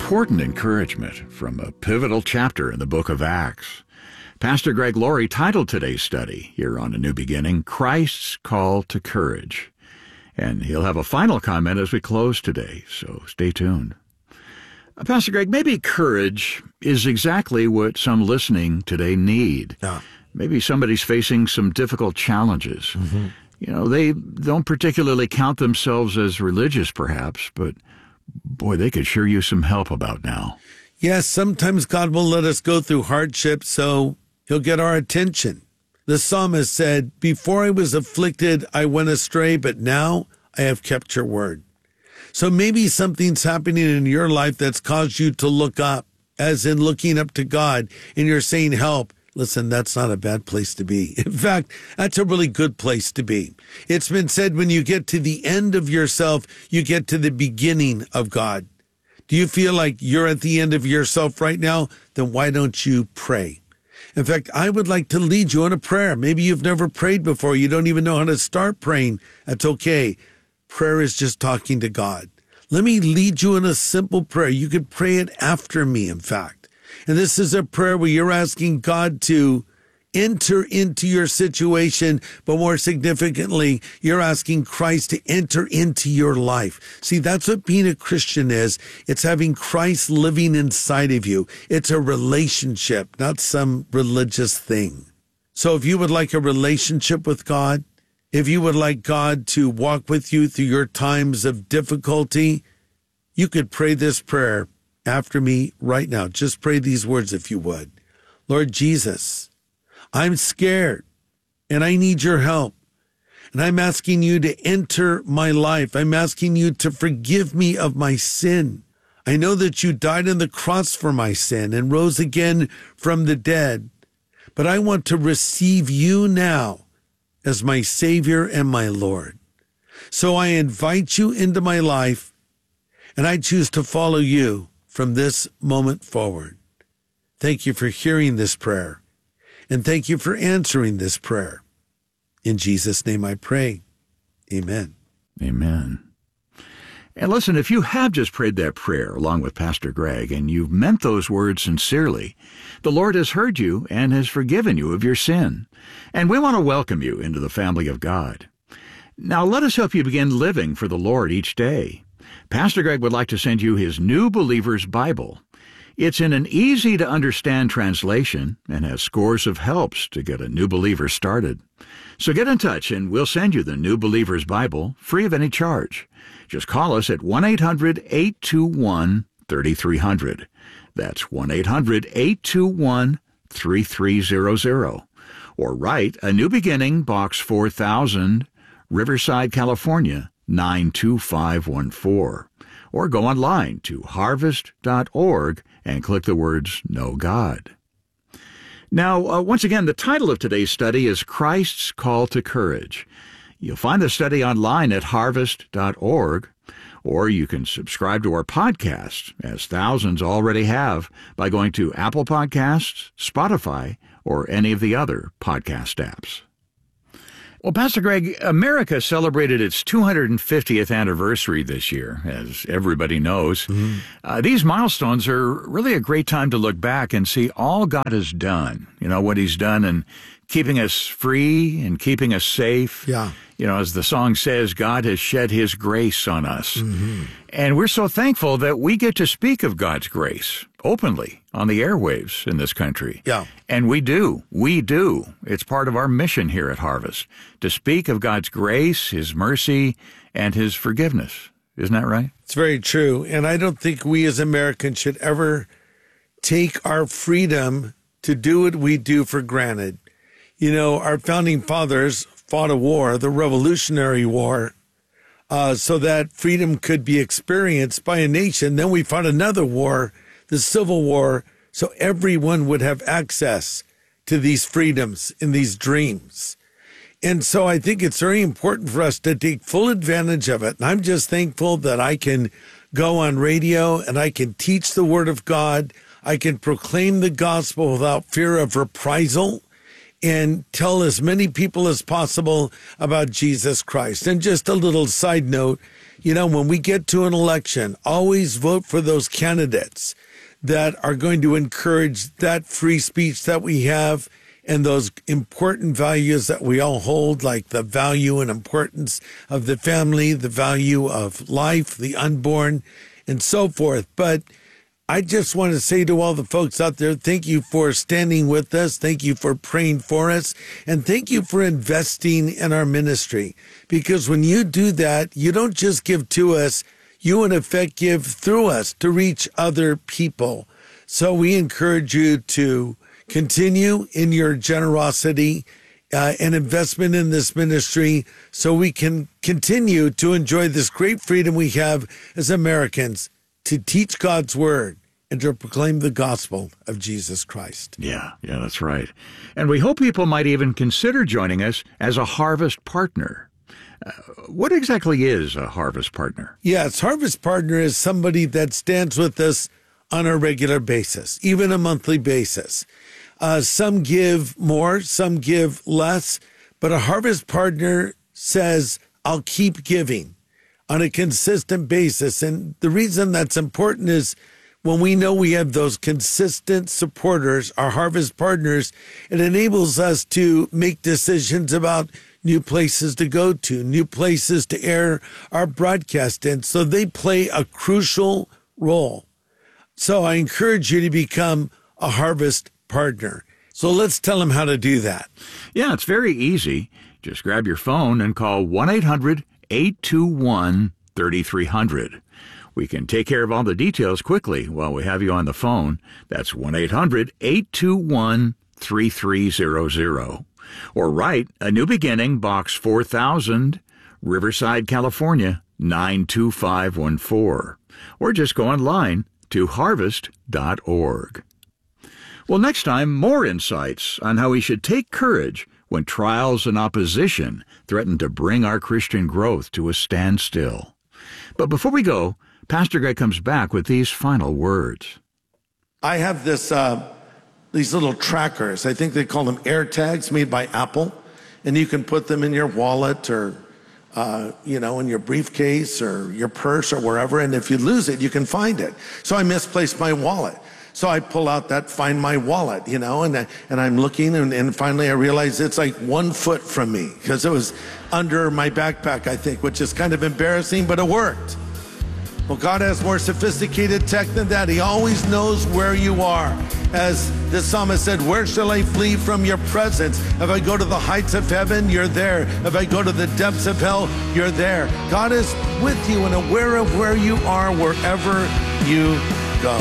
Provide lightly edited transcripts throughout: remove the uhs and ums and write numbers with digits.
important encouragement from a pivotal chapter in the book of Acts. Pastor Greg Laurie titled today's study here on A New Beginning, Christ's Call to Courage. And he'll have a final comment as we close today, so stay tuned. Pastor Greg, maybe courage is exactly what some listening today need. Yeah. Maybe somebody's facing some difficult challenges. Mm-hmm. You know, they don't particularly count themselves as religious, perhaps, but boy, they could sure use some help about now. Yes, sometimes God will let us go through hardship so he'll get our attention. The psalmist said, "Before I was afflicted, I went astray, but now I have kept your word." So maybe something's happening in your life that's caused you to look up, as in looking up to God, and you're saying, help. Listen, that's not a bad place to be. In fact, that's a really good place to be. It's been said when you get to the end of yourself, you get to the beginning of God. Do you feel like you're at the end of yourself right now? Then why don't you pray? In fact, I would like to lead you in a prayer. Maybe you've never prayed before. You don't even know how to start praying. That's okay. Prayer is just talking to God. Let me lead you in a simple prayer. You could pray it after me, in fact. And this is a prayer where you're asking God to enter into your situation, but more significantly, you're asking Christ to enter into your life. See, that's what being a Christian is. It's having Christ living inside of you. It's a relationship, not some religious thing. So if you would like a relationship with God, if you would like God to walk with you through your times of difficulty, you could pray this prayer after me right now. Just pray these words if you would. Lord Jesus, I'm scared and I need your help. And I'm asking you to enter my life. I'm asking you to forgive me of my sin. I know that you died on the cross for my sin and rose again from the dead. But I want to receive you now as my Savior and my Lord. So I invite you into my life, and I choose to follow you from this moment forward. Thank you for hearing this prayer, and thank you for answering this prayer. In Jesus' name I pray. Amen. Amen. And listen, if you have just prayed that prayer along with Pastor Greg, and you've meant those words sincerely, the Lord has heard you and has forgiven you of your sin. And we want to welcome you into the family of God. Now let us help you begin living for the Lord each day. Pastor Greg would like to send you his New Believer's Bible. It's in an easy-to-understand translation and has scores of helps to get a new believer started. So get in touch and we'll send you the New Believer's Bible free of any charge. Just call us at 1-800-821-3300. That's 1-800-821-3300. Or write A New Beginning, Box 4000, Riverside, California, 92514. Or go online to harvest.org and click the words Know God. Now, once again, the title of today's study is Christ's Call to Courage. You'll find the study online at harvest.org, or you can subscribe to our podcast, as thousands already have, by going to Apple Podcasts, Spotify, or any of the other podcast apps. Well, Pastor Greg, America celebrated its 250th anniversary this year, as everybody knows. Mm-hmm. These milestones are really a great time to look back and see all God has done, what he's done in keeping us free and keeping us safe. Yeah. As the song says, God has shed his grace on us. Mm-hmm. And we're so thankful that we get to speak of God's grace openly on the airwaves in this country. Yeah. And we do. It's part of our mission here at Harvest to speak of God's grace, his mercy, and his forgiveness. Isn't that right? It's very true. And I don't think we as Americans should ever take our freedom to do what we do for granted. Our founding fathers fought a war, the Revolutionary War, so that freedom could be experienced by a nation. Then we fought another war, the Civil War, so everyone would have access to these freedoms and these dreams. And so I think it's very important for us to take full advantage of it. And I'm just thankful that I can go on radio and I can teach the Word of God. I can proclaim the gospel without fear of reprisal and tell as many people as possible about Jesus Christ. And just a little side note, You know, when we get to an election, always vote for those candidates that are going to encourage that free speech that we have and those important values that we all hold, like the value and importance of the family, the value of life, the unborn, and so forth. But I just want to say to all the folks out there, thank you for standing with us. Thank you for praying for us. And thank you for investing in our ministry. Because when you do that, you don't just give to us, you in effect give through us to reach other people. So we encourage you to continue in your generosity and investment in this ministry so we can continue to enjoy this great freedom we have as Americans to teach God's word and to proclaim the gospel of Jesus Christ. Yeah, that's right. And we hope people might even consider joining us as a Harvest Partner. What exactly is a Harvest Partner? Yes, Harvest Partner is somebody that stands with us on a regular basis, even a monthly basis. Some give more, some give less, but a Harvest Partner says, I'll keep giving on a consistent basis. And the reason that's important is when we know we have those consistent supporters, our Harvest Partners, it enables us to make decisions about new places to go to, new places to air our broadcast in. So they play a crucial role. So I encourage you to become a Harvest Partner. So let's tell them how to do that. Yeah, it's very easy. Just grab your phone and call 1-800-821-3300. We can take care of all the details quickly while we have you on the phone. That's 1-800-821-3300. Or write A New Beginning, Box 4000, Riverside, California, 92514. Or just go online to harvest.org. Well, next time, more insights on how we should take courage when trials and opposition threaten to bring our Christian growth to a standstill. But before we go, Pastor Greg comes back with these final words. I have these little trackers. I think they call them AirTags, made by Apple. And you can put them in your wallet or, in your briefcase or your purse or wherever. And if you lose it, you can find it. So I misplaced my wallet. So I pull out that Find My Wallet, and I'm looking, and finally I realize it's like 1 foot from me because it was under my backpack, I think, which is kind of embarrassing, but it worked. Well, God has more sophisticated tech than that. He always knows where you are. As the psalmist said, where shall I flee from your presence? If I go to the heights of heaven, you're there. If I go to the depths of hell, you're there. God is with you and aware of where you are wherever you go.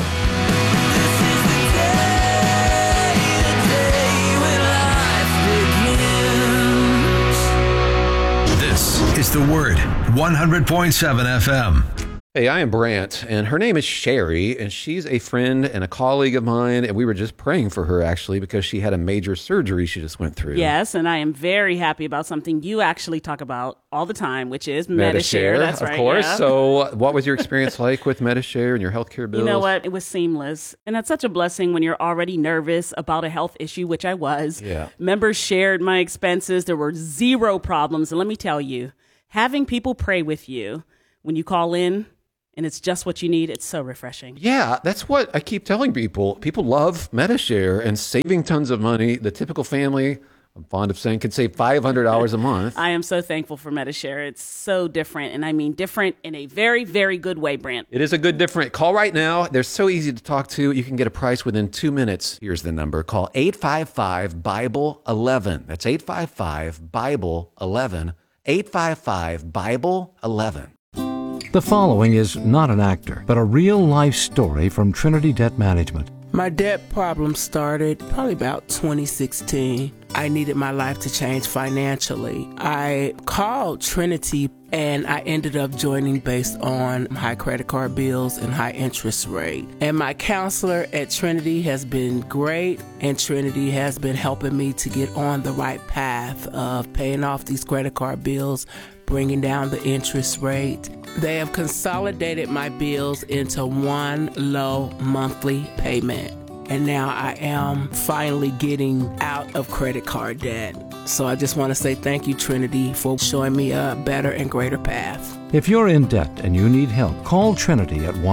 This is The Word, 100.7 FM. Hey, I am Brant, and her name is Sherry, and she's a friend and a colleague of mine, and we were just praying for her, actually, because she had a major surgery she just went through. Yes, and I am very happy about something you actually talk about all the time, which is Medi-Share. That's right, of course. Yeah. So what was your experience like with Medi-Share and your healthcare bills? You know what? It was seamless, and that's such a blessing when you're already nervous about a health issue, which I was. Yeah. Members shared my expenses. There were zero problems, and let me tell you, having people pray with you when you call in, and it's just what you need, it's so refreshing. Yeah, that's what I keep telling people. People love Medi-Share and saving tons of money. The typical family, I'm fond of saying, can save $500 a month. I am so thankful for Medi-Share. It's so different, and I mean different in a very, very good way, Brant. It is a good different. Call right now. They're so easy to talk to. You can get a price within 2 minutes. Here's the number. Call 855-BIBLE-11. That's 855-BIBLE-11. 855-BIBLE-11. The following is not an actor, but a real-life story from Trinity Debt Management. My debt problem started probably about 2016. I needed my life to change financially. I called Trinity and I ended up joining based on high credit card bills and high interest rate. And my counselor at Trinity has been great, and Trinity has been helping me to get on the right path of paying off these credit card bills, bringing down the interest rate. They have consolidated my bills into one low monthly payment. and now I am finally getting out of credit card debt. So I just want to say thank you, Trinity, for showing me a better and greater path. If you're in debt and you need help, call Trinity at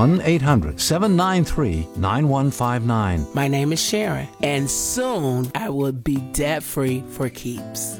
1-800-793-9159. My name is Sharon, and soon I will be debt-free for keeps.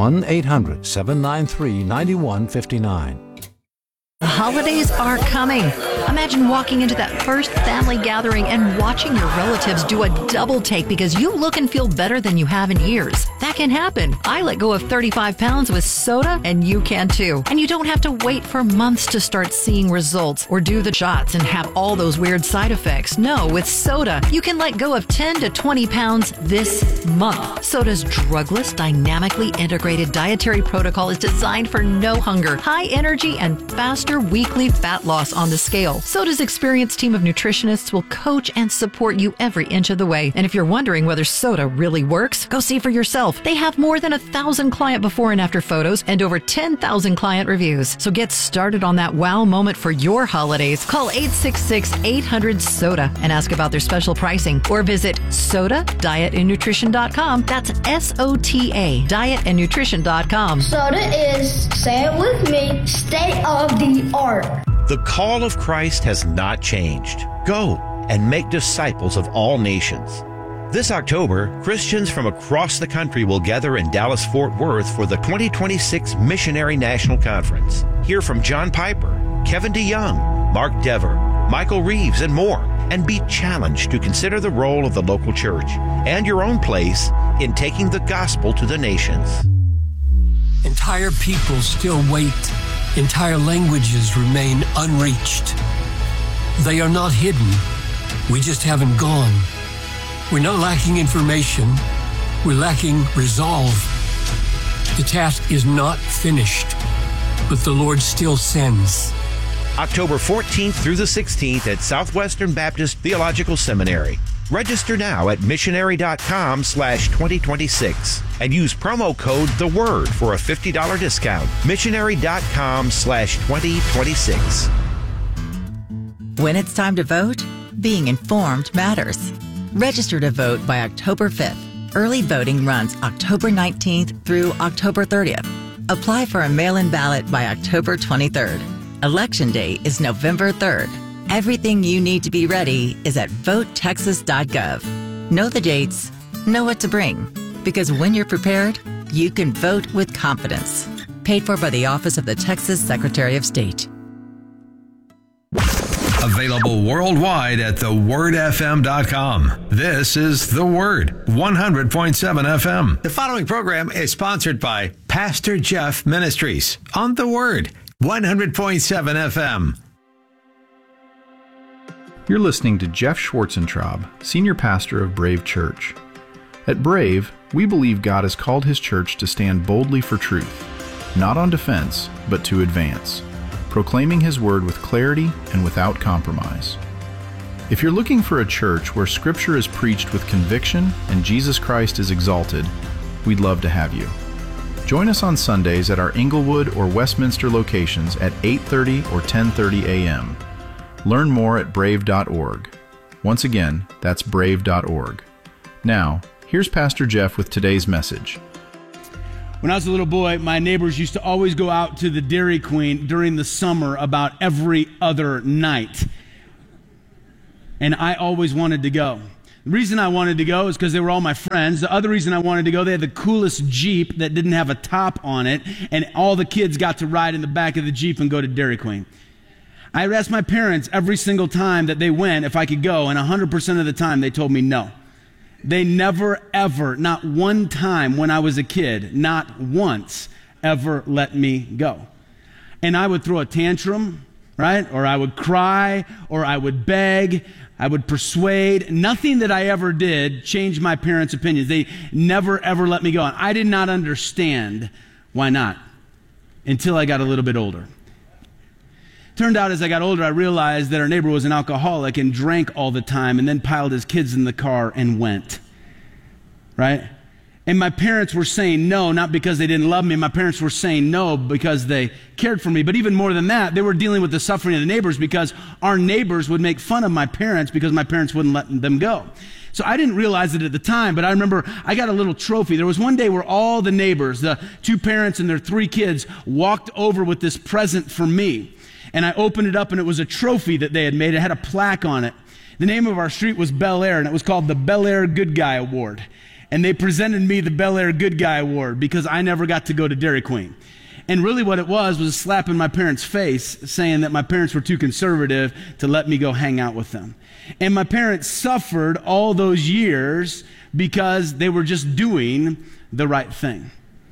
1-800-793-9159. The holidays are coming. Imagine walking into that first family gathering and watching your relatives do a double take because you look and feel better than you have in years. That can happen. I let go of 35 pounds with soda, and you can too. And you don't have to wait for months to start seeing results or do the shots and have all those weird side effects. No, with soda, you can let go of 10 to 20 pounds this month. Soda's drugless, dynamically integrated dietary protocol is designed for no hunger, high energy, and faster weekly fat loss on the scale. Soda's experienced team of nutritionists will coach and support you every inch of the way. And if you're wondering whether soda really works, go see for yourself. They have more than 1,000 client before and after photos and over 10,000 client reviews. So get started on that wow moment for your holidays. Call 866-800-SODA and ask about their special pricing, or visit SODA-dietandnutrition.com. That's SOTA, dietandnutrition.com. Soda is, say it with me, state of the art. The call of Christ has not changed. Go and make disciples of all nations. This October, Christians from across the country will gather in Dallas-Fort Worth for the 2026 Missionary National Conference. Hear from John Piper, Kevin DeYoung, Mark Dever, Michael Reeves, and more, and be challenged to consider the role of the local church and your own place in taking the gospel to the nations. Entire people still wait. Entire languages remain unreached. They are not hidden. We just haven't gone. We're not lacking information. We're lacking resolve. The task is not finished, but the Lord still sends. October 14th through the 16th at Southwestern Baptist Theological Seminary. Register now at missionary.com/2026 and use promo code THEWORD for a $50 discount. Missionary.com/2026. When it's time to vote, being informed matters. Register to vote by October 5th. Early voting runs October 19th through October 30th. Apply for a mail-in ballot by October 23rd. Election day is November 3rd. Everything you need to be ready is at votetexas.gov. Know the dates, know what to bring, because when you're prepared, you can vote with confidence. Paid for by the Office of the Texas Secretary of State. Available worldwide at thewordfm.com. This is The Word, 100.7 FM. The following program is sponsored by Pastor Jeff Ministries on The Word, 100.7 FM. You're listening to Jeff Schwarzentraub, Senior Pastor of Brave Church. At Brave, we believe God has called His church to stand boldly for truth, not on defense, but to advance, proclaiming His word with clarity and without compromise. If you're looking for a church where Scripture is preached with conviction and Jesus Christ is exalted, we'd love to have you. Join us on Sundays at our Inglewood or Westminster locations at 8:30 or 10:30 a.m. Learn more at brave.org. Once again, that's brave.org. Now, here's Pastor Jeff with today's message. When I was a little boy, my neighbors used to always go out to the Dairy Queen during the summer about every other night. And I always wanted to go. The reason I wanted to go is because they were all my friends. The other reason I wanted to go, they had the coolest Jeep that didn't have a top on it, and all the kids got to ride in the back of the Jeep and go to Dairy Queen. I would ask my parents every single time that they went if I could go, and 100% of the time they told me no. They never, ever, not one time when I was a kid, not once, ever let me go. And I would throw a tantrum, right? Or I would cry, or I would beg, I would persuade. Nothing that I ever did changed my parents' opinions. They never, ever let me go. And I did not understand why not until I got a little bit older. Turned out as I got older, I realized that our neighbor was an alcoholic and drank all the time and then piled his kids in the car and went. Right? And my parents were saying no, not because they didn't love me. My parents were saying no because they cared for me. But even more than that, they were dealing with the suffering of the neighbors because our neighbors would make fun of my parents because my parents wouldn't let them go. So I didn't realize it at the time, but I remember I got a little trophy. There was one day where all the neighbors, the 2 parents and their 3 kids, walked over with this present for me. And I opened it up, and it was a trophy that they had made. It had a plaque on it. The name of our street was Bel Air, and it was called the Bel Air Good Guy Award. And they presented me the Bel Air Good Guy Award because I never got to go to Dairy Queen. And really what it was a slap in my parents' face saying that my parents were too conservative to let me go hang out with them. And my parents suffered all those years because they were just doing the right thing.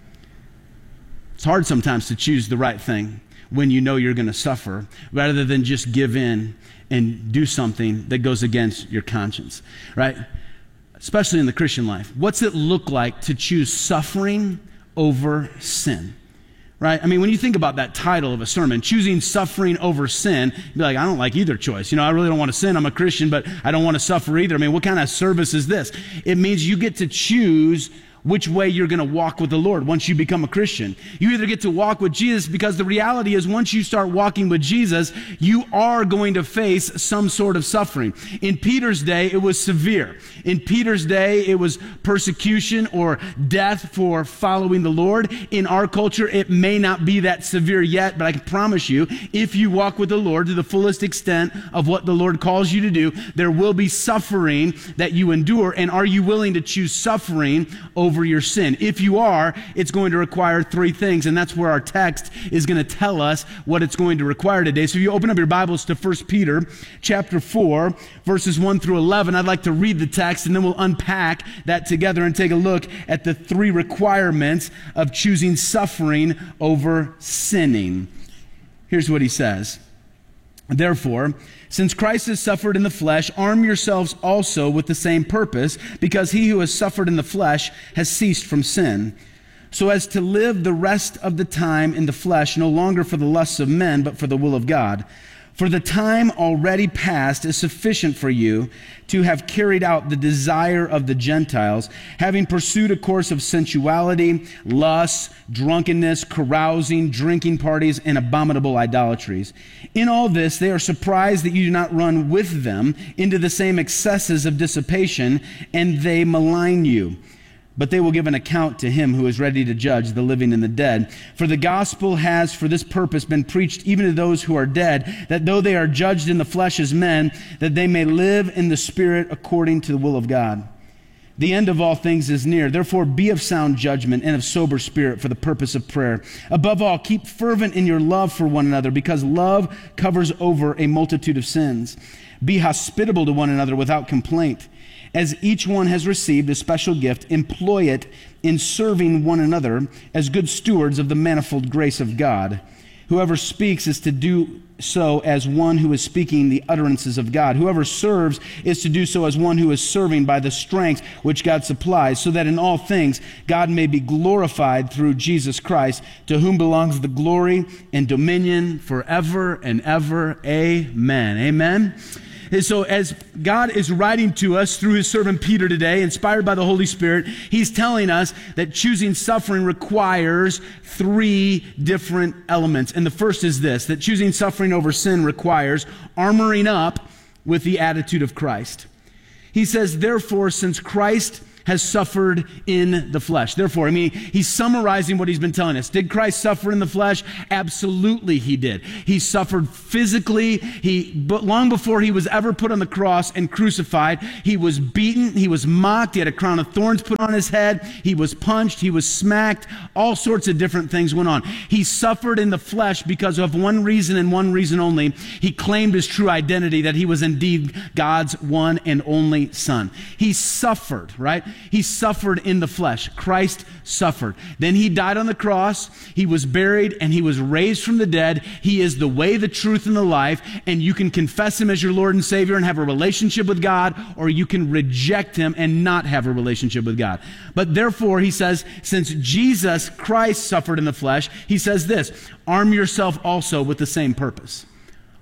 It's hard sometimes to choose the right thing when you know you're going to suffer, rather than just give in and do something that goes against your conscience, right? Especially in the Christian life. What's it look like to choose suffering over sin? Right? I mean, when you think about that title of a sermon, choosing suffering over sin, you'd be like, I don't like either choice. I really don't want to sin. I'm a Christian, but I don't want to suffer either. I mean, what kind of service is this? It means you get to choose which way you're going to walk with the Lord once you become a Christian. You either get to walk with Jesus, because the reality is once you start walking with Jesus, you are going to face some sort of suffering. In Peter's day, it was severe. In Peter's day, it was persecution or death for following the Lord. In our culture, it may not be that severe yet, but I can promise you, if you walk with the Lord to the fullest extent of what the Lord calls you to do, there will be suffering that you endure. And are you willing to choose suffering over your sin? If you are, it's going to require 3 things, and that's where our text is going to tell us what it's going to require today. So if you open up your Bibles to 1 Peter chapter 4, verses 1 through 11, I'd like to read the text, and then we'll unpack that together and take a look at the 3 requirements of choosing suffering over sinning. Here's what he says. Therefore, since Christ has suffered in the flesh, arm yourselves also with the same purpose, because he who has suffered in the flesh has ceased from sin, so as to live the rest of the time in the flesh, no longer for the lusts of men, but for the will of God. For the time already past is sufficient for you to have carried out the desire of the Gentiles, having pursued a course of sensuality, lust, drunkenness, carousing, drinking parties, and abominable idolatries. In all this, they are surprised that you do not run with them into the same excesses of dissipation, and they malign you. But they will give an account to him who is ready to judge the living and the dead. For the gospel has for this purpose been preached even to those who are dead, that though they are judged in the flesh as men, that they may live in the spirit according to the will of God. The end of all things is near. Therefore, be of sound judgment and of sober spirit for the purpose of prayer. Above all, keep fervent in your love for one another, because love covers over a multitude of sins. Be hospitable to one another without complaint. As each one has received a special gift, employ it in serving one another as good stewards of the manifold grace of God. Whoever speaks is to do so as one who is speaking the utterances of God. Whoever serves is to do so as one who is serving by the strength which God supplies, so that in all things God may be glorified through Jesus Christ, to whom belongs the glory and dominion forever and ever. Amen. Amen. And so as God is writing to us through his servant Peter today, inspired by the Holy Spirit, he's telling us that choosing suffering requires 3 different elements. And the first is this, that choosing suffering over sin requires armoring up with the attitude of Christ. He says, therefore, since Christ has suffered in the flesh. Therefore, he's summarizing what he's been telling us. Did Christ suffer in the flesh? Absolutely he did. He suffered physically. But long before he was ever put on the cross and crucified, he was beaten, he was mocked, he had a crown of thorns put on his head, he was punched, he was smacked, all sorts of different things went on. He suffered in the flesh because of one reason and one reason only. He claimed his true identity, that he was indeed God's one and only Son. He suffered, right? He suffered in the flesh. Christ suffered. Then he died on the cross. He was buried and he was raised from the dead. He is the way, the truth, and the life. And you can confess him as your Lord and Savior and have a relationship with God, or you can reject him and not have a relationship with God. But therefore, he says, since Jesus Christ suffered in the flesh, he says this, arm yourself also with the same purpose.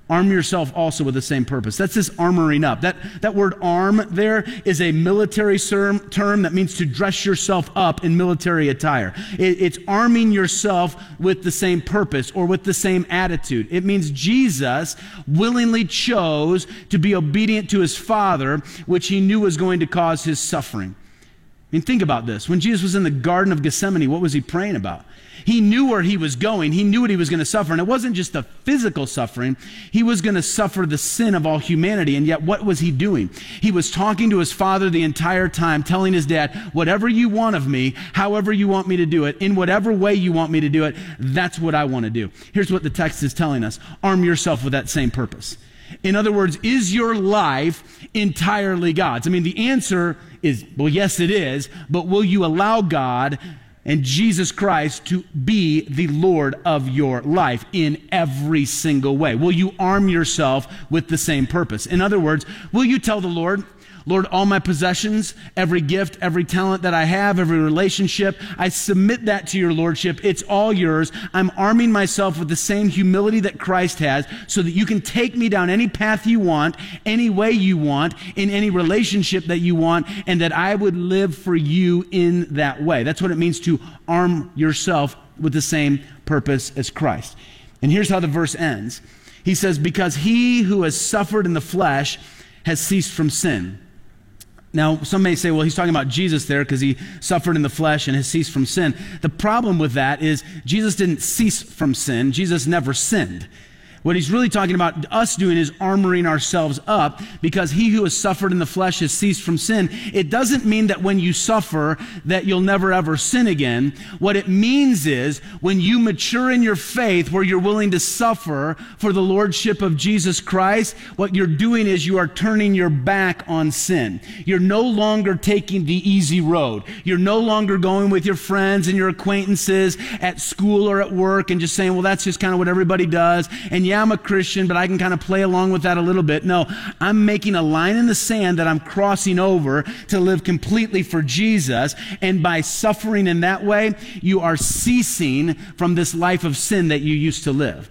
Arm yourself also with the same purpose. That's this armoring up. That word arm there is a military term that means to dress yourself up in military attire. It's arming yourself with the same purpose or with the same attitude. It means Jesus willingly chose to be obedient to his Father, which he knew was going to cause his suffering. I mean, think about this. When Jesus was in the Garden of Gethsemane, what was he praying about? He knew where he was going. He knew what he was going to suffer. And it wasn't just the physical suffering. He was going to suffer the sin of all humanity. And yet, what was he doing? He was talking to his Father the entire time, telling his dad, whatever you want of me, however you want me to do it, in whatever way you want me to do it, that's what I want to do. Here's what the text is telling us. Arm yourself with that same purpose. In other words, is your life entirely God's? I mean, the answer is, well, yes, it is. But will you allow God and Jesus Christ to be the Lord of your life in every single way? Will you arm yourself with the same purpose? In other words, will you tell the Lord, Lord, all my possessions, every gift, every talent that I have, every relationship, I submit that to your Lordship. It's all yours. I'm arming myself with the same humility that Christ has so that you can take me down any path you want, any way you want, in any relationship that you want, and that I would live for you in that way. That's what it means to arm yourself with the same purpose as Christ. And here's how the verse ends. He says, because he who has suffered in the flesh has ceased from sin. Now, some may say, well, he's talking about Jesus there because he suffered in the flesh and has ceased from sin. The problem with that is Jesus didn't cease from sin. Jesus never sinned. What he's really talking about us doing is armoring ourselves up, because he who has suffered in the flesh has ceased from sin. It doesn't mean that when you suffer that you'll never ever sin again. What it means is when you mature in your faith, where you're willing to suffer for the lordship of Jesus Christ, what you're doing is you are turning your back on sin. You're no longer taking the easy road. You're no longer going with your friends and your acquaintances at school or at work and just saying, well, that's just kind of what everybody does. And yeah, I'm a Christian, but I can kind of play along with that a little bit. No, I'm making a line in the sand that I'm crossing over to live completely for Jesus. And by suffering in that way, you are ceasing from this life of sin that you used to live.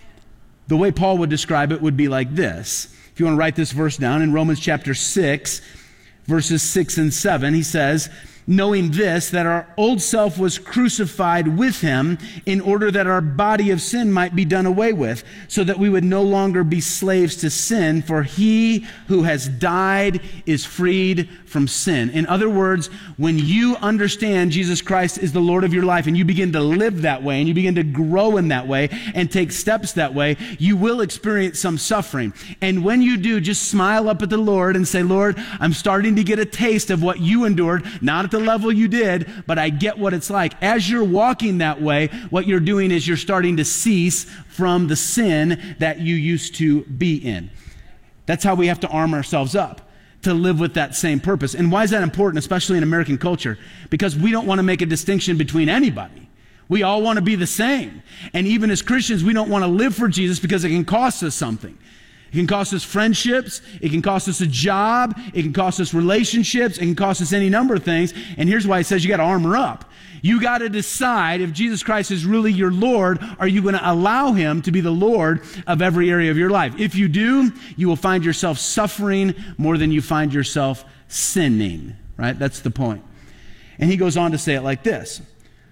The way Paul would describe it would be like this. If you want to write this verse down, in Romans chapter 6, verses 6 and 7, he says, knowing this, that our old self was crucified with him in order that our body of sin might be done away with, so that we would no longer be slaves to sin, for he who has died is freed from sin. In other words, when you understand Jesus Christ is the Lord of your life and you begin to live that way and you begin to grow in that way and take steps that way, you will experience some suffering. And when you do, just smile up at the Lord and say, Lord, I'm starting to get a taste of what you endured, not at the level you did, but I get what it's like. As you're walking that way, what you're doing is you're starting to cease from the sin that you used to be in. That's how we have to arm ourselves up, to live with that same purpose. And why is that important, especially in American culture? Because we don't want to make a distinction between anybody. We all want to be the same. And even as Christians, we don't want to live for Jesus because it can cost us something. It can cost us friendships. It can cost us a job. It can cost us relationships. It can cost us any number of things. And here's why it says you got to armor up. You got to decide if Jesus Christ is really your Lord, are you going to allow him to be the Lord of every area of your life? If you do, you will find yourself suffering more than you find yourself sinning, right? That's the point. And he goes on to say it like this.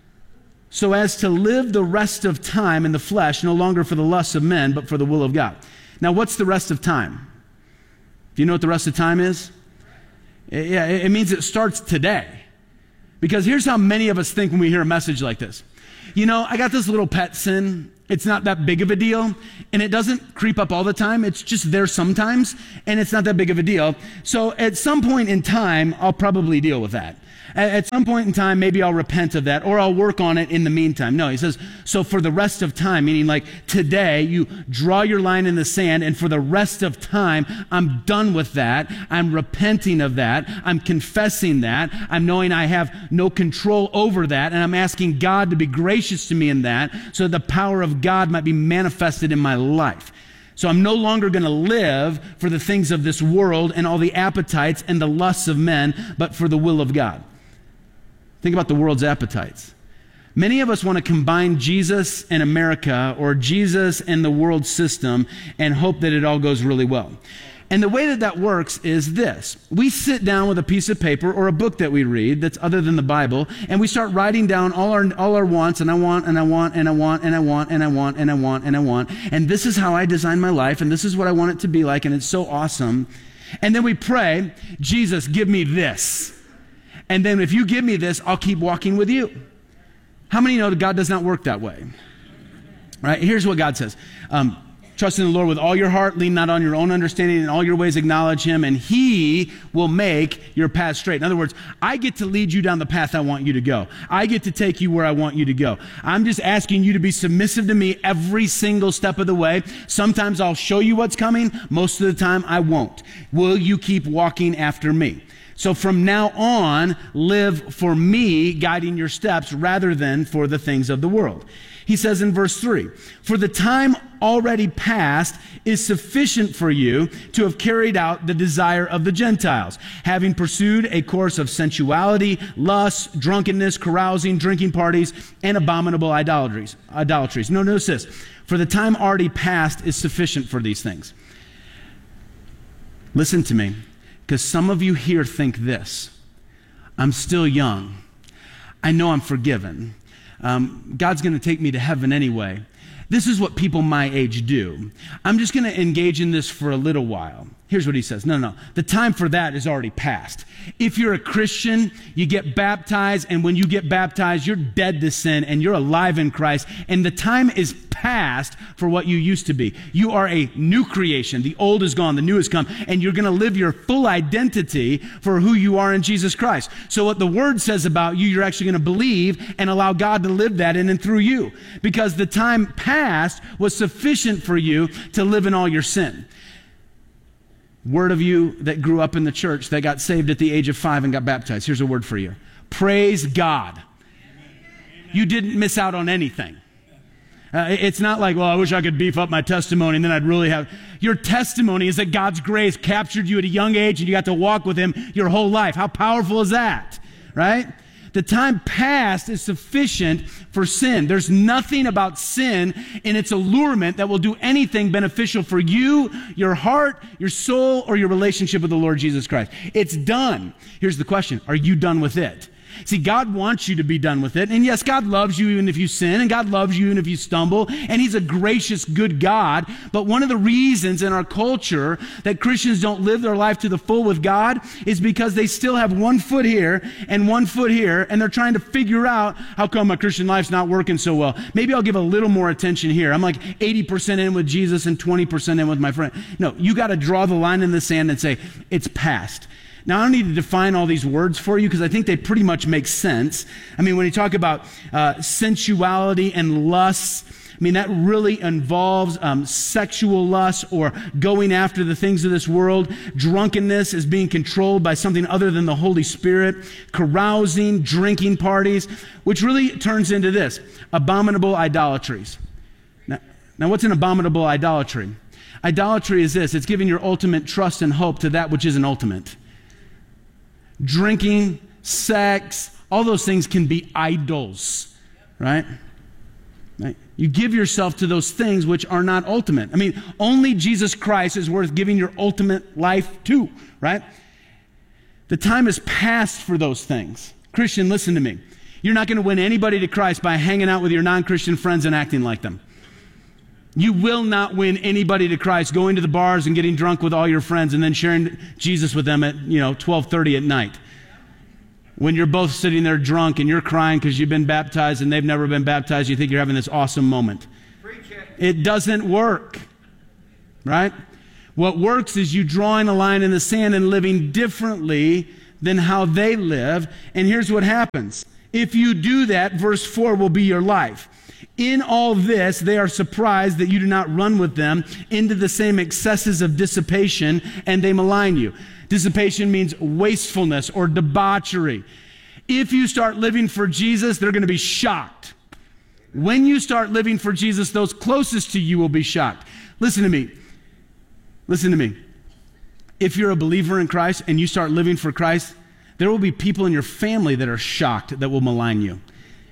So as to live the rest of time in the flesh, no longer for the lusts of men, but for the will of God. Now, what's the rest of time? Do you know what the rest of time is? Yeah, it means it starts today. Because here's how many of us think when we hear a message like this. You know, I got this little pet sin. It's not that big of a deal. And it doesn't creep up all the time. It's just there sometimes. And it's not that big of a deal. So at some point in time, I'll probably deal with that. At some point in time, maybe I'll repent of that, or I'll work on it in the meantime. No, he says, so for the rest of time, meaning like today, you draw your line in the sand, and for the rest of time, I'm done with that. I'm repenting of that. I'm confessing that. I'm knowing I have no control over that, and I'm asking God to be gracious to me in that, so the power of God might be manifested in my life. So I'm no longer going to live for the things of this world and all the appetites and the lusts of men, but for the will of God. Think about the world's appetites. Many of us want to combine Jesus and America or Jesus and the world system and hope that it all goes really well. And the way that that works is this. We sit down with a piece of paper or a book that we read that's other than the Bible, and we start writing down all our wants, and I want, and I want, and I want, and I want, and I want, and I want, and I want. And this is how I design my life, and this is what I want it to be like, and it's so awesome. And then we pray, Jesus, give me this. And then if you give me this, I'll keep walking with you. How many know that God does not work that way? Right? Here's what God says. Trust in the Lord with all your heart, lean not on your own understanding, in all your ways acknowledge him, and he will make your path straight. In other words, I get to lead you down the path I want you to go. I get to take you where I want you to go. I'm just asking you to be submissive to me every single step of the way. Sometimes I'll show you what's coming. Most of the time I won't. Will you keep walking after me? So from now on, live for me, guiding your steps rather than for the things of the world. He says in verse 3, for the time already past is sufficient for you to have carried out the desire of the Gentiles, having pursued a course of sensuality, lust, drunkenness, carousing, drinking parties, and abominable idolatries. No, notice this. For the time already past is sufficient for these things. Listen to me, because some of you here think this. I'm still young. I know I'm forgiven. God's going to take me to heaven anyway. This is what people my age do. I'm just going to engage in this for a little while. Here's what he says. No. The time for that is already past. If you're a Christian, you get baptized, and when you get baptized, you're dead to sin, and you're alive in Christ, and the time is past for what you used to be. You are a new creation. The old is gone, the new has come, and you're going to live your full identity for who you are in Jesus Christ. So what the Word says about you, you're actually going to believe and allow God to live that in and through you, because the time past was sufficient for you to live in all your sin. Word of you that grew up in the church that got saved at the age of 5 and got baptized. Here's a word for you. Praise God. You didn't miss out on anything. It's not like, well, I wish I could beef up my testimony and then I'd really have. Your testimony is that God's grace captured you at a young age and you got to walk with him your whole life. How powerful is that? Right? The time past is sufficient for sin. There's nothing about sin in its allurement that will do anything beneficial for you, your heart, your soul, or your relationship with the Lord Jesus Christ. It's done. Here's the question. Are you done with it? See, God wants you to be done with it. And yes, God loves you even if you sin, and God loves you even if you stumble, and he's a gracious, good God. But one of the reasons in our culture that Christians don't live their life to the full with God is because they still have 1 foot here and 1 foot here, and they're trying to figure out, how come my Christian life's not working so well? Maybe I'll give a little more attention here. I'm like 80% in with Jesus and 20% in with my friend. No, you got to draw the line in the sand and say, it's past. Now, I don't need to define all these words for you because I think they pretty much make sense. I mean, when you talk about sensuality and lust, I mean, that really involves sexual lust or going after the things of this world. Drunkenness is being controlled by something other than the Holy Spirit. Carousing, drinking parties, which really turns into this, abominable idolatries. Now, what's an abominable idolatry? Idolatry is this. It's giving your ultimate trust and hope to that which isn't ultimate. Drinking, sex, all those things can be idols, right? You give yourself to those things which are not ultimate. I mean, only Jesus Christ is worth giving your ultimate life to, right? The time is past for those things. Christian, listen to me. You're not going to win anybody to Christ by hanging out with your non-Christian friends and acting like them. You will not win anybody to Christ going to the bars and getting drunk with all your friends and then sharing Jesus with them at 12:30 at night. When you're both sitting there drunk and you're crying because you've been baptized and they've never been baptized, you think you're having this awesome moment. It doesn't work, right? What works is you drawing a line in the sand and living differently than how they live. And here's what happens. If you do that, verse 4 will be your life. In all this, they are surprised that you do not run with them into the same excesses of dissipation, and they malign you. Dissipation means wastefulness or debauchery. If you start living for Jesus, they're going to be shocked. When you start living for Jesus, those closest to you will be shocked. Listen to me. Listen to me. If you're a believer in Christ and you start living for Christ, there will be people in your family that are shocked that will malign you.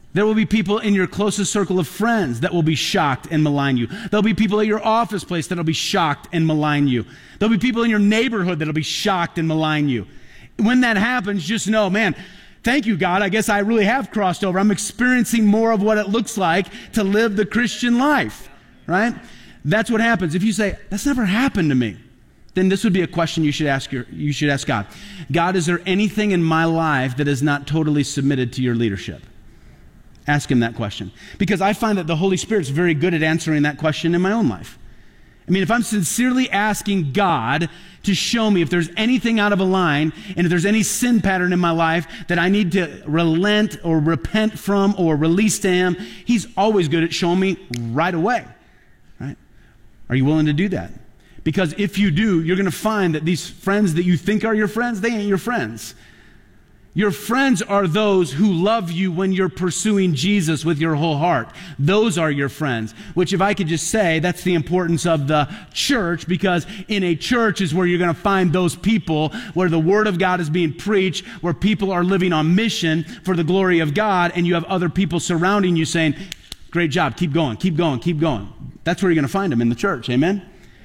There will be people in your closest circle of friends that will be shocked and malign you. There'll be people at your office place that'll be shocked and malign you. There'll be people in your neighborhood that'll be shocked and malign you. When that happens, just know, man, thank you, God. I guess I really have crossed over. I'm experiencing more of what it looks like to live the Christian life, right? That's what happens. If you say, that's never happened to me, then this would be a question you should ask God. God, is there anything in my life that is not totally submitted to your leadership? Ask him that question. Because I find that the Holy Spirit's very good at answering that question in my own life. I mean, if I'm sincerely asking God to show me if there's anything out of a line and if there's any sin pattern in my life that I need to relent or repent from or release to him, he's always good at showing me right away. Right? Are you willing to do that? Because if you do, you're going to find that these friends that you think are your friends, they ain't your friends. Your friends are those who love you when you're pursuing Jesus with your whole heart. Those are your friends, which if I could just say, that's the importance of the church, because in a church is where you're going to find those people where the Word of God is being preached, where people are living on mission for the glory of God, and you have other people surrounding you saying, great job, keep going, keep going, keep going. That's where you're going to find them, in the church, amen?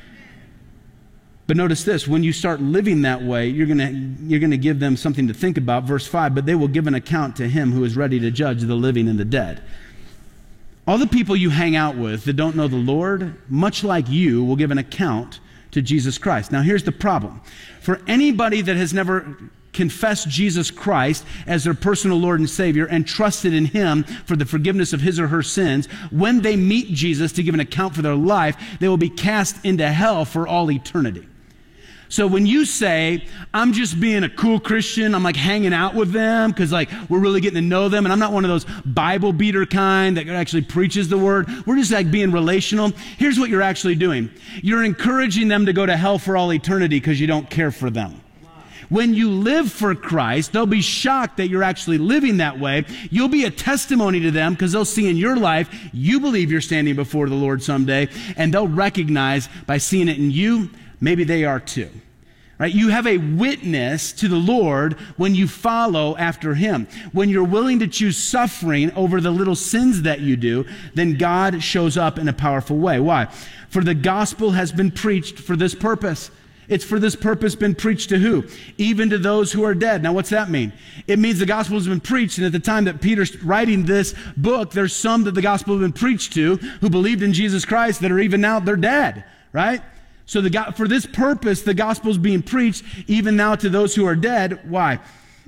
But notice this, when you start living that way, you're going to give them something to think about. Verse 5, but they will give an account to him who is ready to judge the living and the dead. All the people you hang out with that don't know the Lord, much like you, will give an account to Jesus Christ. Now here's the problem. For anybody that has never confessed Jesus Christ as their personal Lord and Savior and trusted in him for the forgiveness of his or her sins, when they meet Jesus to give an account for their life, they will be cast into hell for all eternity. So when you say, I'm just being a cool Christian, I'm like hanging out with them because like we're really getting to know them, and I'm not one of those Bible beater kind that actually preaches the word. We're just like being relational. Here's what you're actually doing. You're encouraging them to go to hell for all eternity because you don't care for them. When you live for Christ, they'll be shocked that you're actually living that way. You'll be a testimony to them because they'll see in your life, you believe you're standing before the Lord someday, and they'll recognize by seeing it in you, maybe they are too. Right? You have a witness to the Lord when you follow after him. When you're willing to choose suffering over the little sins that you do, then God shows up in a powerful way. Why? For the gospel has been preached for this purpose. It's for this purpose been preached to who? Even to those who are dead. Now what's that mean? It means the gospel has been preached, and at the time that Peter's writing this book, there's some that the gospel has been preached to who believed in Jesus Christ that are even now, they're dead, right? So for this purpose, the gospel is being preached even now to those who are dead. Why?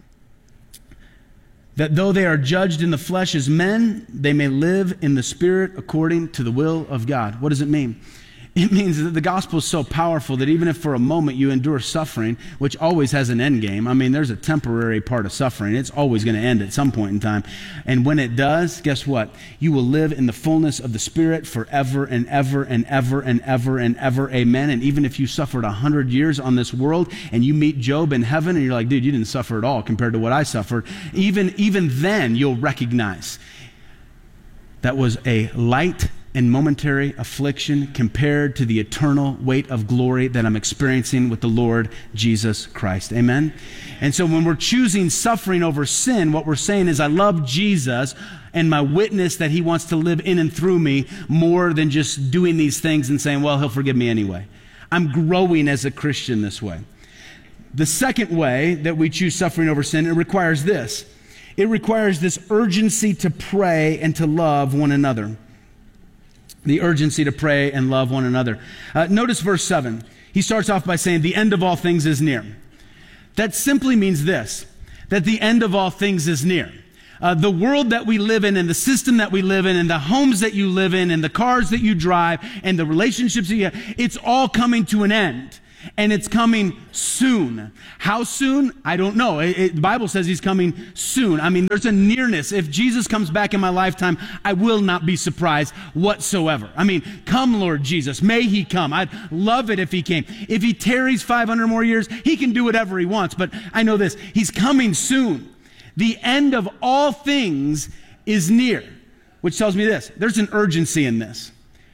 That though they are judged in the flesh as men, they may live in the spirit according to the will of God. What does it mean? It means that the gospel is so powerful that even if for a moment you endure suffering, which always has an end game, I mean, there's a temporary part of suffering. It's always going to end at some point in time. And when it does, guess what? You will live in the fullness of the Spirit forever and ever and ever and ever and ever. Amen. And even if you suffered 100 years on this world and you meet Job in heaven and you're like, dude, you didn't suffer at all compared to what I suffered, even then you'll recognize that was a light and momentary affliction compared to the eternal weight of glory that I'm experiencing with the Lord Jesus Christ. Amen? And so when we're choosing suffering over sin, what we're saying is I love Jesus and my witness that he wants to live in and through me more than just doing these things and saying, well, he'll forgive me anyway. I'm growing as a Christian this way. The second way that we choose suffering over sin, it requires this. It requires this urgency to pray and to love one another. The urgency to pray and love one another. Notice verse 7. He starts off by saying, the end of all things is near. That simply means this, that the end of all things is near. The world that we live in and the system that we live in and the homes that you live in and the cars that you drive and the relationships that you have, it's all coming to an end. And it's coming soon. How soon? I don't know. The Bible says he's coming soon. I mean, there's a nearness. If Jesus comes back in my lifetime, I will not be surprised whatsoever. I mean, come, Lord Jesus. May he come. I'd love it if he came. If he tarries 500 more years, he can do whatever he wants. But I know this. He's coming soon. The end of all things is near, which tells me this. There's an urgency in this.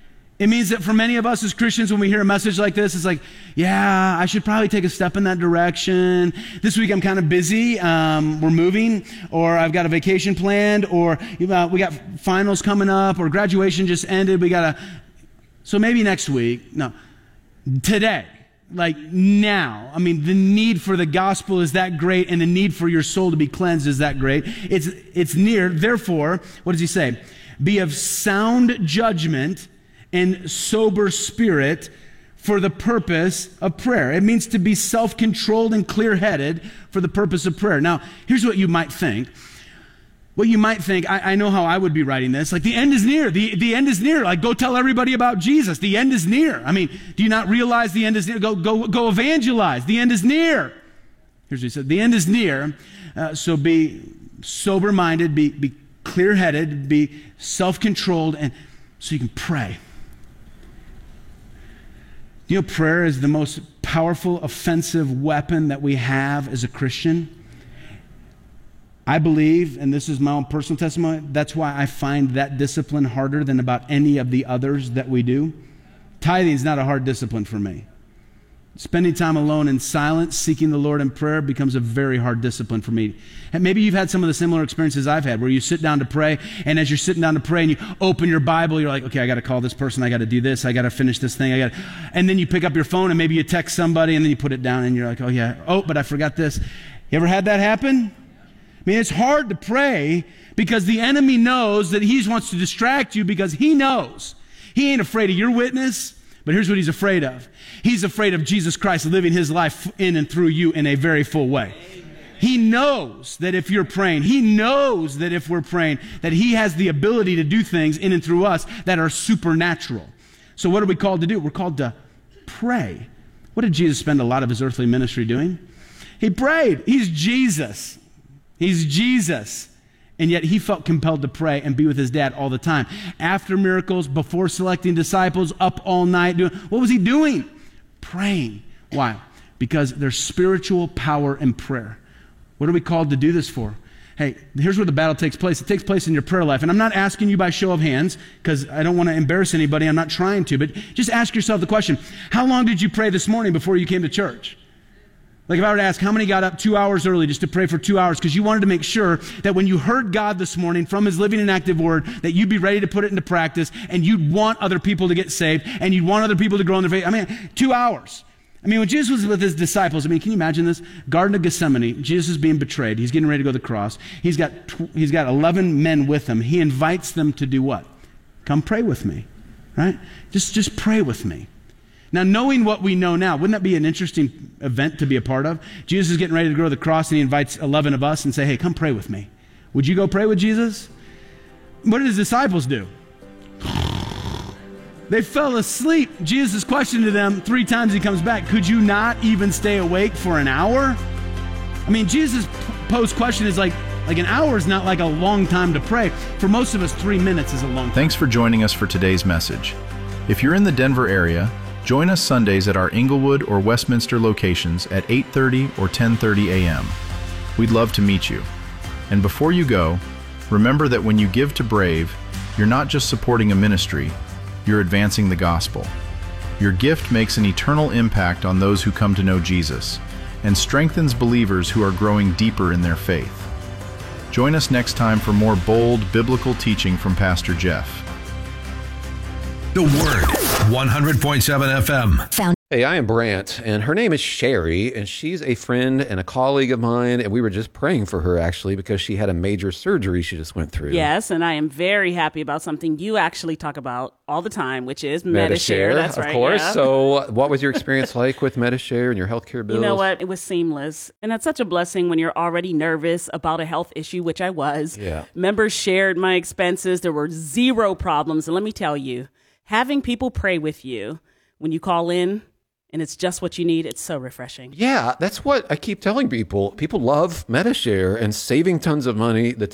It means that for many of us as Christians, when we hear a message like this, it's like, yeah, I should probably take a step in that direction. This week I'm kind of busy. We're moving, or I've got a vacation planned, or we got finals coming up, or graduation just ended. So maybe next week. No, today. Like now. I mean, the need for the gospel is that great, and the need for your soul to be cleansed is that great. It's near. Therefore, what does he say? Be of sound judgment and sober spirit for the purpose of prayer. It means to be self-controlled and clear-headed for the purpose of prayer. Now, here's what you might think. I know how I would be writing this. Like, the end is near. The end is near. Like, go tell everybody about Jesus. The end is near. I mean, do you not realize the end is near? Go evangelize. The end is near. Here's what he said. The end is near. So be sober-minded, be clear-headed, be self-controlled, and so you can pray. You know, prayer is the most powerful, offensive weapon that we have as a Christian. I believe, and this is my own personal testimony, that's why I find that discipline harder than about any of the others that we do. Tithing is not a hard discipline for me. Spending time alone in silence, seeking the Lord in prayer becomes a very hard discipline for me. And maybe you've had some of the similar experiences I've had, where you sit down to pray, and as you're sitting down to pray and you open your Bible, you're like, okay, I got to call this person, I got to do this, I got to finish this thing, and then you pick up your phone and maybe you text somebody and then you put it down and you're like, but I forgot this. You ever had that happen? I mean, it's hard to pray because the enemy knows that he wants to distract you, because he knows. He ain't afraid of your witness, but here's what he's afraid of. He's afraid of Jesus Christ living his life in and through you in a very full way. He knows that if you're praying, he knows that if we're praying, that he has the ability to do things in and through us that are supernatural. So what are we called to do? We're called to pray. What did Jesus spend a lot of his earthly ministry doing? He prayed. He's Jesus. He's Jesus. And yet he felt compelled to pray and be with his dad all the time. After miracles, before selecting disciples, up all night. What was he doing? Praying. Why? Because there's spiritual power in prayer. What are we called to do this for? Hey, here's where the battle takes place. It takes place in your prayer life. And I'm not asking you by show of hands, because I don't want to embarrass anybody. I'm not trying to. But just ask yourself the question, how long did you pray this morning before you came to church? Like, if I were to ask, how many got up 2 hours early just to pray for 2 hours because you wanted to make sure that when you heard God this morning from his living and active word, that you'd be ready to put it into practice, and you'd want other people to get saved, and you'd want other people to grow in their faith? I mean, 2 hours. I mean, when Jesus was with his disciples, I mean, can you imagine this? Garden of Gethsemane, Jesus is being betrayed. He's getting ready to go to the cross. He's got 11 men with him. He invites them to do what? Come pray with me, right? Just pray with me. Now, knowing what we know now, wouldn't that be an interesting event to be a part of? Jesus is getting ready to go to the cross, and he invites 11 of us and say, hey, come pray with me. Would you go pray with Jesus? What did his disciples do? They fell asleep. Jesus' question to them 3 times he comes back, could you not even stay awake for an hour? I mean, Jesus' posed question is like an hour is not like a long time to pray. For most of us, 3 minutes is a long time. Thanks for joining us for today's message. If you're in the Denver area, join us Sundays at our Inglewood or Westminster locations at 8:30 or 10:30 a.m. We'd love to meet you. And before you go, remember that when you give to Brave, you're not just supporting a ministry, you're advancing the gospel. Your gift makes an eternal impact on those who come to know Jesus and strengthens believers who are growing deeper in their faith. Join us next time for more bold biblical teaching from Pastor Jeff. The Word, 100.7 FM. Hey, I am Brant, and her name is Sherry, and she's a friend and a colleague of mine, and we were just praying for her, actually, because she had a major surgery she just went through. Yes, and I am very happy about something you actually talk about all the time, which is Medi-Share. That's right. Of course. Yeah. So what was your experience like with Medi-Share and your healthcare bills? You know what? It was seamless. And that's such a blessing when you're already nervous about a health issue, which I was. Yeah. Members shared my expenses. There were 0 problems. And let me tell you, having people pray with you when you call in and it's just what you need, it's so refreshing. Yeah, that's what I keep telling people. People love Medi-Share and saving tons of money. The